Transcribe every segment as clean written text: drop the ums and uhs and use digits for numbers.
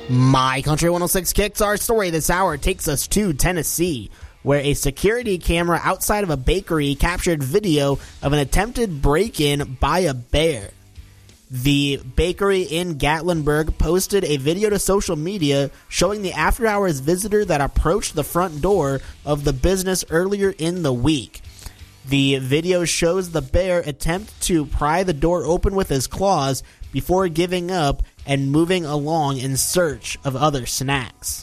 My Country 106 kicks our story this hour takes us to Tennessee, where a security camera outside of a bakery captured video of an attempted break-in by a bear. The bakery in Gatlinburg posted a video to social media showing the after-hours visitor that approached the front door of the business earlier in the week. The video shows the bear attempt to pry the door open with his claws before giving up and moving along in search of other snacks.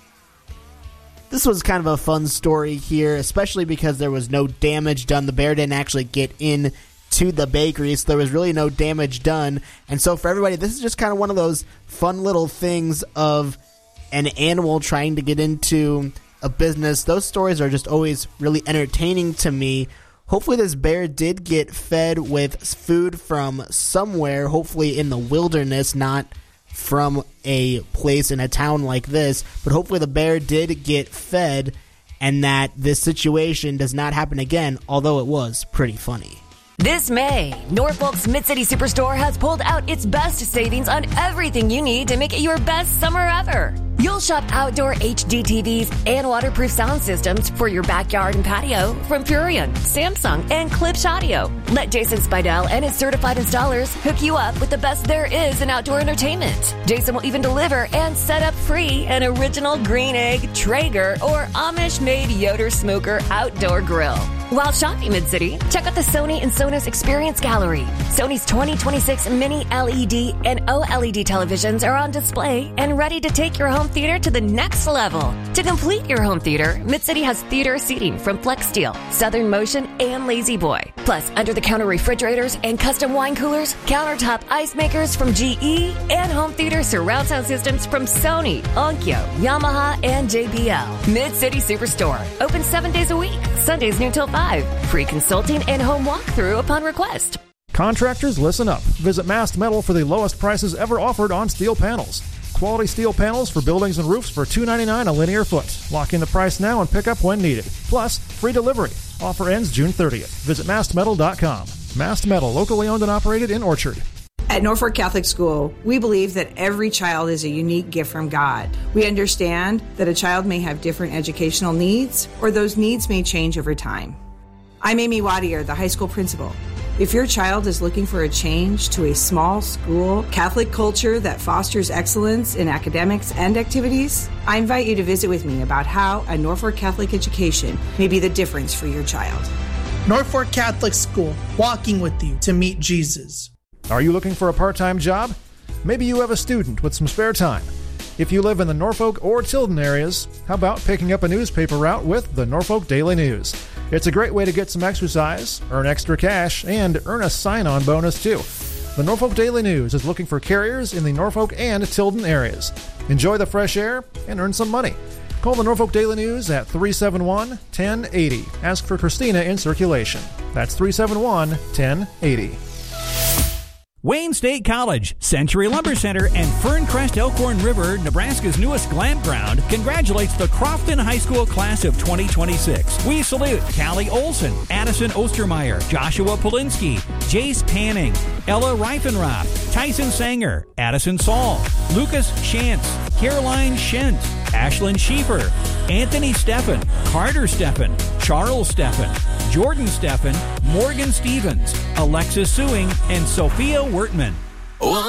This was kind of a fun story here, especially because there was no damage done. The bear didn't actually get in to the bakery, so there was really no damage done. And so for everybody, this is just kind of one of those fun little things of an animal trying to get into a business. Those stories are just always really entertaining to me. Hopefully this bear did get fed with food from somewhere, hopefully in the wilderness, not from a place in a town like this. But hopefully the bear did get fed and that this situation does not happen again, although it was pretty funny. This May, Norfolk's Mid-City Superstore has pulled out its best savings on everything you need to make it your best summer ever. You'll shop outdoor HD TVs and waterproof sound systems for your backyard and patio from Purion, Samsung, and Klipsch Audio. Let Jason Spidell and his certified installers hook you up with the best there is in outdoor entertainment. Jason will even deliver and set up free an original Green Egg, Traeger, or Amish-made Yoder Smoker outdoor grill. While shopping Mid-City, check out the Sony and Sonos Experience Gallery. Sony's 2026 mini LED and OLED televisions are on display and ready to take your home theater to the next level. To complete your home theater, Mid-City has theater seating from Flex Steel, Southern Motion, and Lazy Boy. Plus, under-the-counter refrigerators and custom wine coolers, countertop ice makers from GE, and home theater surround sound systems from Sony, Onkyo, Yamaha, and JBL. Mid-City Superstore. Open 7 days a week. Sundays noon till 5. Free consulting and home walkthrough upon request. Contractors, listen up. Visit Mast Metal for the lowest prices ever offered on steel panels. Quality steel panels for buildings and roofs for $2.99 a linear foot. Lock in the price now and pick up when needed. Plus, free delivery. Offer ends June 30th. Visit mastmetal.com. Mast Metal, locally owned and operated in Orchard. At Norfolk Catholic School, we believe that every child is a unique gift from God. We understand that a child may have different educational needs, or those needs may change over time. I'm Amy Wadier, the high school principal. If your child is looking for a change to a small school Catholic culture that fosters excellence in academics and activities, I invite you to visit with me about how a Norfolk Catholic education may be the difference for your child. Norfolk Catholic School, walking with you to meet Jesus. Are you looking for a part-time job? Maybe you have a student with some spare time. If you live in the Norfolk or Tilden areas, how about picking up a newspaper route with the Norfolk Daily News? It's a great way to get some exercise, earn extra cash, and earn a sign-on bonus too. The Norfolk Daily News is looking for carriers in the Norfolk and Tilden areas. Enjoy the fresh air and earn some money. Call the Norfolk Daily News at 371-1080. Ask for Christina in circulation. That's 371-1080. Wayne State College, Century Lumber Center, and Ferncrest Elkhorn River, Nebraska's newest glam ground, congratulates the Crofton High School class of 2026. We salute Callie Olson, Addison Ostermeyer, Joshua Polinsky, Jace Panning, Ella Reifenroth, Tyson Sanger, Addison Saul, Lucas Shantz, Caroline Shent, Ashlyn Schiefer, Anthony Steffen, Carter Steffen, Charles Steffen, Jordan Steffen, Morgan Stevens, Alexis Sewing, and Sophia Wertman.